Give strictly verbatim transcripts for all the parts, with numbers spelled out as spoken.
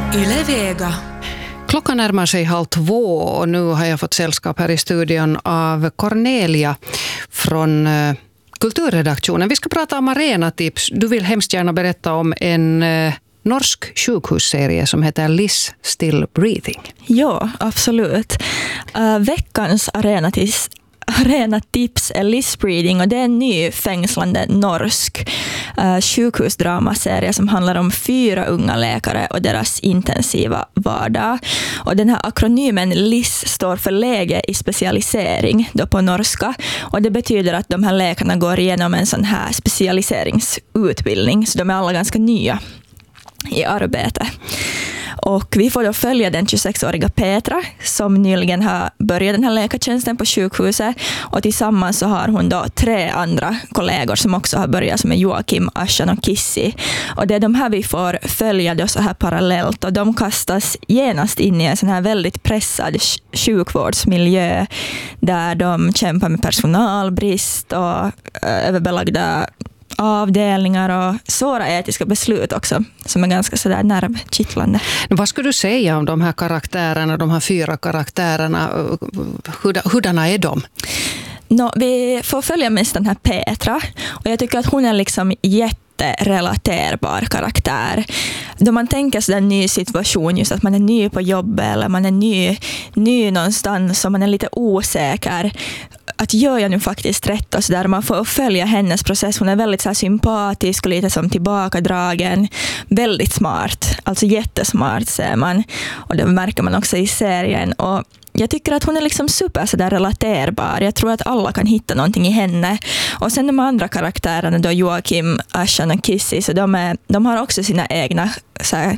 Yle Vega. Klockan närmar sig halv två och nu har jag fått sällskap här i studion av Cornelia från uh, kulturredaktionen. Vi ska prata om arenatips. Du vill hemskt gärna berätta om en uh, norsk sjukhusserie som heter Liz Still Breathing. Ja, absolut. Uh, veckans arenatips Arena tips är Liz Breathing och det är en ny fängslande norsk uh, sjukhusdramaserie som handlar om fyra unga läkare och deras intensiva vardag. Och den här akronymen Liz står för läge i specialisering då på norska, och det betyder att de här läkarna går igenom en sån här specialiseringsutbildning, så de är alla ganska nya i arbete. Och vi får då följa den tjugosexåriga Petra som nyligen har börjat den här läkartjänsten på sjukhuset, och tillsammans så har hon då tre andra kollegor som också har börjat, som är Joakim, Ashan och Kissi. Och det är de här vi får följa då så här parallellt, och de kastas genast in i en sån här väldigt pressad sjukvårdsmiljö där de kämpar med personalbrist och överbelagda avdelningar och svåra etiska beslut också, som är ganska sådär nervkittlande. Vad skulle du säga om de här karaktärerna, de här fyra karaktärerna? Hurdana är de? No, vi får följa mest den här Petra, och jag tycker att hon är liksom jätterelaterbar karaktär. Då man tänker sig en ny situation, just att man är ny på jobbet eller man är ny, ny någonstans och man är lite osäker, att gör jag nu faktiskt rätt, och så där man får följa hennes process. Hon är väldigt så här sympatisk och lite som tillbakadragen, väldigt smart, alltså jättesmart ser man, och det märker man också i serien. Och jag tycker att hon är liksom super så där relaterbar. Jag tror att alla kan hitta någonting i henne. Och sen de andra karaktärerna då, Joakim, Ashan och Kissi, så de, är, de har också sina egna så här,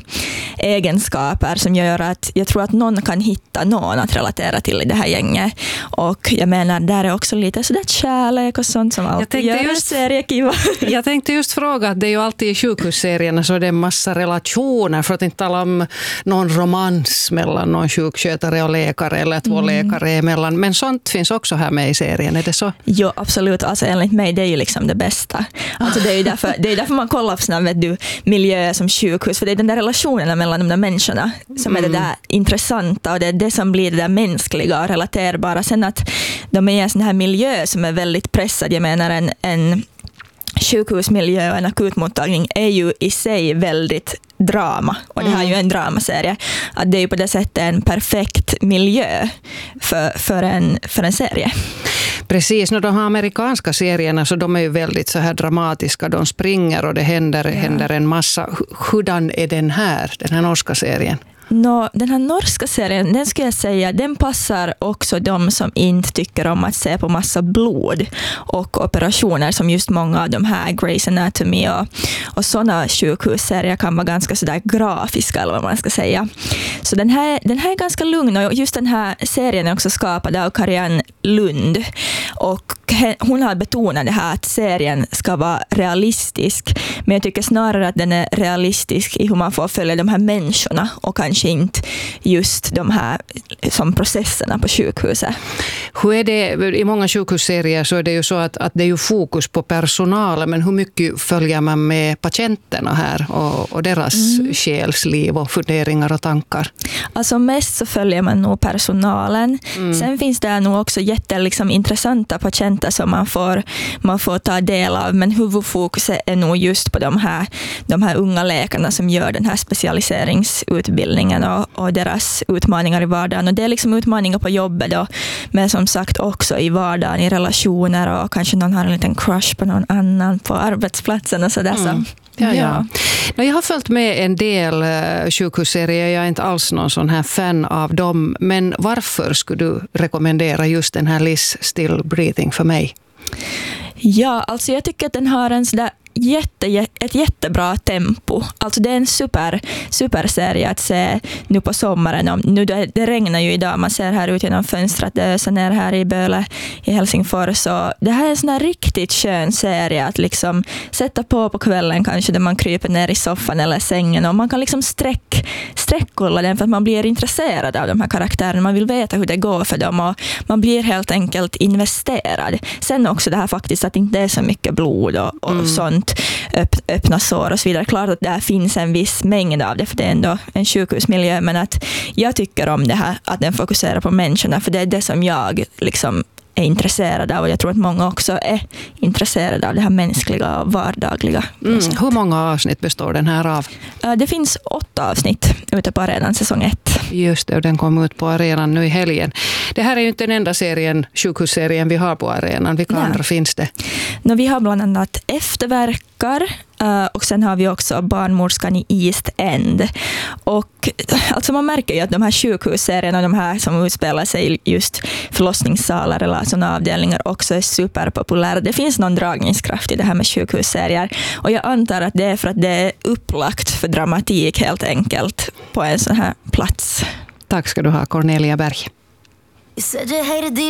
egenskaper som gör att jag tror att någon kan hitta någon att relatera till i det här gänget. Och jag menar, där är också lite sådär kärlek och sånt som alltid gör just, seriekiva. Jag tänkte just fråga att det är ju alltid i sjukhusserierna så det är en massa relationer, för att inte tala om någon romans mellan någon sjukskötare och läkare eller två mm. läkare emellan. Men sånt finns också här med i serien, är det så? Jo, absolut. Alltså enligt mig, det är ju liksom det bästa. Alltså det är ju därför, det är därför man kollar på sådana, vet du, miljöer som sjukhus, för det är den där relationen mellan de där människorna som mm. är det där intressanta, och det är det som blir det där mänskliga och relaterbara. Sen att de är i en sån här miljö som är väldigt pressad. Jag menar en, en sjukhusmiljö och en akutmottagning är ju i sig väldigt drama, och det här är ju en dramaserie, att det är ju på det sättet en perfekt miljö för, för, en, för en serie. Precis, när de här amerikanska serierna så de är ju väldigt så här dramatiska, de springer och det händer, ja. händer en massa. Hurdan är den här, den här norska serien? No, den här norska serien, den ska jag säga, den passar också de som inte tycker om att se på massa blod och operationer, som just många av de här Grey's Anatomy och, och sådana sjukhusserier kan vara ganska sådär grafiska, eller vad man ska säga. Så den här, den här är ganska lugn, och just den här serien är också skapad av Karianne Lund, och hon har betonat det här att serien ska vara realistisk, men jag tycker snarare att den är realistisk i hur man får följa de här människorna och kanske inte just de här som processerna på sjukhuset. Hur är det, i många sjukhusserier så är det ju så att, att det är ju fokus på personalen, men hur mycket följer man med patienterna här och, och deras mm. själsliv och funderingar och tankar? Alltså mest så följer man nog personalen. Mm. Sen finns det nog också jätte liksom, intressanta patienter som man får, man får ta del av, men huvudfokuset är nog just på de här, de här unga läkarna som gör den här specialiseringsutbildningen och, och deras utmaningar i vardagen. Och det är liksom utmaningar på jobbet då, men som sagt också i vardagen, i relationer, och kanske någon har en liten crush på någon annan på arbetsplatsen och sådär. Mm. Så. Ja, ja. Ja. Jag har följt med en del uh, sjukhusserier. Jag är inte alls någon sån här fan av dem. Men varför skulle du rekommendera just den här Liz Still Breathing för mig? Ja, alltså jag tycker att den har en sådär jätte, ett jättebra tempo. Alltså det är en super, super serie att se nu på sommaren. Nu det, det regnar ju idag, man ser här ut genom fönstret, det öser ner här i Böle i Helsingfors. Så det här är en sån här riktigt skön serie att liksom sätta på på kvällen kanske, där man kryper ner i soffan eller sängen, och man kan liksom sträck, sträckkolla den för att man blir intresserad av de här karaktärerna. Man vill veta hur det går för dem, och man blir helt enkelt investerad. Sen också det här faktiskt att det inte är så mycket blod och, och mm. sånt. runt öpp- öppna sår och så vidare. Klart att där finns en viss mängd av det, för det är ändå en sjukhusmiljö, men att jag tycker om det här, att den fokuserar på människorna, för det är det som jag liksom är intresserad av, och jag tror att många också är intresserade av det här mänskliga och vardagliga. Mm. Hur många avsnitt består den här av? Det finns åtta avsnitt ute på Arenan säsong ett. Just det, och den kom ut på Arenan nu i helgen. Det här är ju inte den enda serien, sjukhusserien vi har på Arenan. Vilka Nej. andra finns det? No, vi har bland annat Efterverkar, uh, och sen har vi också Barnmorskan i East End. Och alltså man märker ju att de här sjukhusserierna, de här som utspelar sig just förlossningssalar eller sådana avdelningar, också är superpopulära. Det finns någon dragningskraft i det här med sjukhusserier, och jag antar att det är för att det är upplagt för dramatik helt enkelt på en sån här plats. Tack ska du ha, Cornelia Berg.